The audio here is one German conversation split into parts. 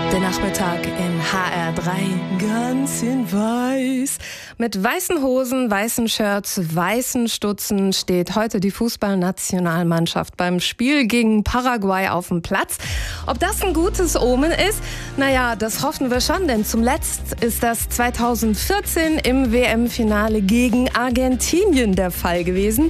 Der Nachmittag in HR3 ganz in weiß. Mit weißen Hosen, weißen Shirts, weißen Stutzen steht heute die Fußballnationalmannschaft beim Spiel gegen Paraguay auf dem Platz. Ob das ein gutes Omen ist? Naja, das hoffen wir schon, denn zuletzt ist das 2014 im WM-Finale gegen Argentinien der Fall gewesen.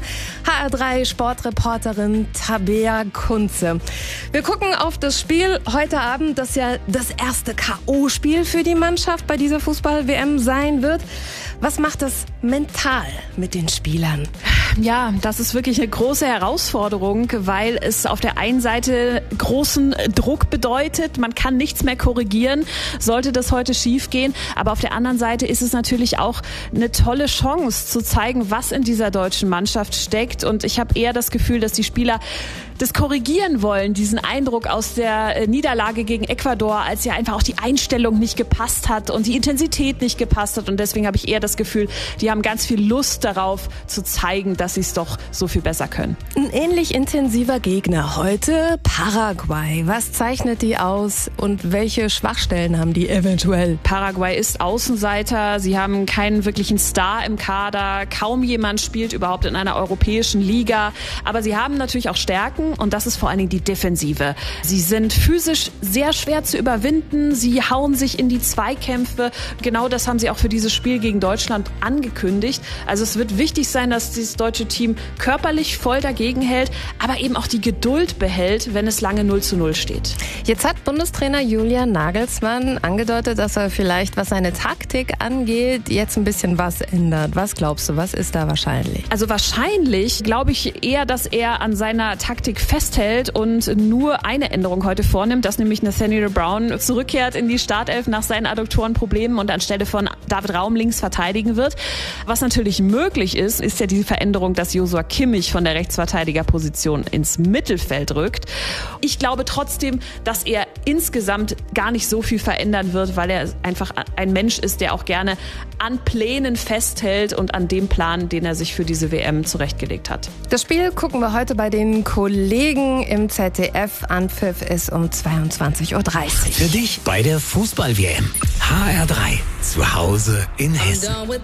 HR3-Sportreporterin Tabea Kunze. Wir gucken auf das Spiel heute Abend, das ja das erste K.O.-Spiel für die Mannschaft bei dieser Fußball-WM sein wird. Was macht das mental mit den Spielern? Ja, das ist wirklich eine große Herausforderung, weil es auf der einen Seite großen Druck bedeutet. Man kann nichts mehr korrigieren, sollte das heute schief gehen. Aber auf der anderen Seite ist es natürlich auch eine tolle Chance zu zeigen, was in dieser deutschen Mannschaft steckt. Und ich habe eher das Gefühl, dass die Spieler das korrigieren wollen, diesen Eindruck aus der Niederlage gegen Ecuador, als ja einfach auch die Einstellung nicht gepasst hat und die Intensität nicht gepasst hat. Und deswegen habe ich eher das Gefühl, die haben ganz viel Lust darauf zu zeigen, dass sie es doch so viel besser können. Ein ähnlich intensiver Gegner heute, Paraguay. Was zeichnet die aus und welche Schwachstellen haben die eventuell? Paraguay ist Außenseiter, sie haben keinen wirklichen Star im Kader, kaum jemand spielt überhaupt in einer europäischen Liga, aber sie haben natürlich auch Stärken. Und das ist vor allen Dingen die Defensive. Sie sind physisch sehr schwer zu überwinden. Sie hauen sich in die Zweikämpfe. Genau das haben sie auch für dieses Spiel gegen Deutschland angekündigt. Also es wird wichtig sein, dass dieses deutsche Team körperlich voll dagegen hält, aber eben auch die Geduld behält, wenn es lange 0:0 steht. Jetzt hat Bundestrainer Julian Nagelsmann angedeutet, dass er vielleicht, was seine Taktik angeht, jetzt ein bisschen was ändert. Was glaubst du, was ist da wahrscheinlich? Also wahrscheinlich glaube ich eher, dass er an seiner Taktik festhält und nur eine Änderung heute vornimmt, dass nämlich Nathaniel Brown zurückkehrt in die Startelf nach seinen Adduktorenproblemen und anstelle von David Raum links verteidigen wird. Was natürlich möglich ist, ist ja die Veränderung, dass Joshua Kimmich von der Rechtsverteidigerposition ins Mittelfeld rückt. Ich glaube trotzdem, dass er insgesamt gar nicht so viel verändern wird, weil er einfach ein Mensch ist, der auch gerne an Plänen festhält und an dem Plan, den er sich für diese WM zurechtgelegt hat. Das Spiel gucken wir heute bei den Kollegen im ZDF. Anpfiff ist um 22:30 Uhr. Für dich bei der Fußball-WM. HR3. Zu Hause in Hessen.